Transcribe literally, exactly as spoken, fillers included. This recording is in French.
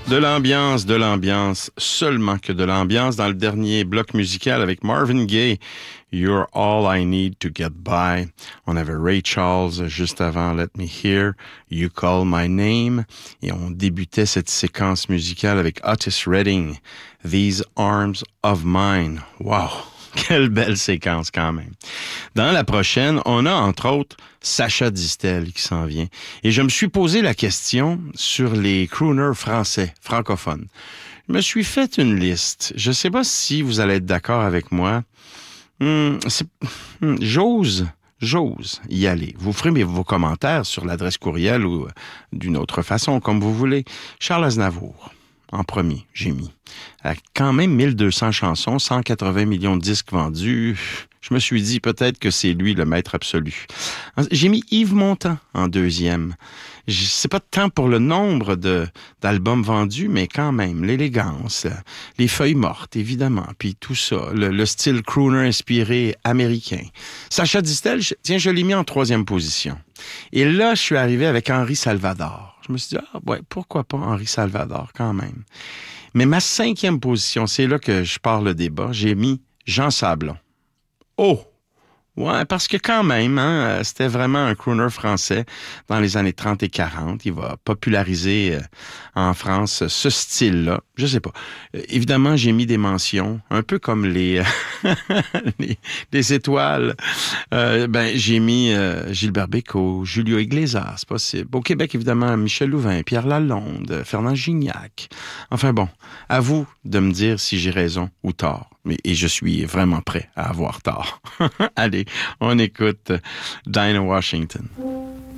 De l'ambiance, de l'ambiance, seulement que de l'ambiance dans le dernier bloc musical avec Marvin Gaye. You're all I need to get by. On avait Ray Charles juste avant Let Me Hear, You Call My Name. Et on débutait cette séquence musicale avec Otis Redding, These Arms of Mine. Wow! Quelle belle séquence quand même. Dans la prochaine, on a entre autres Sacha Distel qui s'en vient. Et je me suis posé la question sur les crooners français, francophones. Je me suis fait une liste. Je ne sais pas si vous allez être d'accord avec moi. Hum, c'est, hum, j'ose, j'ose y aller. Vous ferez mes, vos commentaires sur l'adresse courriel ou euh, d'une autre façon, comme vous voulez. Charles Aznavour. En premier, j'ai mis. À quand même mille deux cents chansons, cent quatre-vingts millions de disques vendus. Je me suis dit peut-être que c'est lui le maître absolu. J'ai mis Yves Montand en deuxième. C'est pas tant pour le nombre de, d'albums vendus, mais quand même, l'élégance, les feuilles mortes, évidemment, puis tout ça, le, le style crooner inspiré américain. Sacha Distel, je, tiens, je l'ai mis en troisième position. Et là, je suis arrivé avec Henri Salvador. Je me suis dit, ah ouais, pourquoi pas Henri Salvador quand même. Mais ma cinquième position, c'est là que je pars le débat, j'ai mis Jean Sablon. Oh! Ouais, parce que quand même, hein, c'était vraiment un crooner français dans les années trente et quarante. Il va populariser euh, en France ce style-là. Je sais pas. Euh, évidemment, j'ai mis des mentions, un peu comme les les, les étoiles. Euh, ben, j'ai mis euh, Gilbert Bécaud, Julio Iglesias, c'est possible. Au Québec, évidemment, Michel Louvain, Pierre Lalonde, Fernand Gignac. Enfin bon, à vous de me dire si j'ai raison ou tort. Mais, et je suis vraiment prêt à avoir tort. Allez, on écoute Dinah Washington.